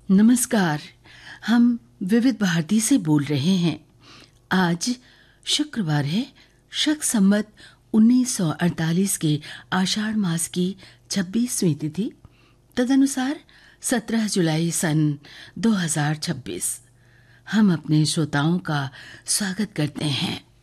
नमस्कार। हम विविध भारती से बोल रहे हैं। आज शुक्रवार है, शक संवत 1948 के आषाढ़ मास की 26वीं तिथि, तदनुसार 17 जुलाई सन 2026। हम अपने श्रोताओं का स्वागत करते हैं।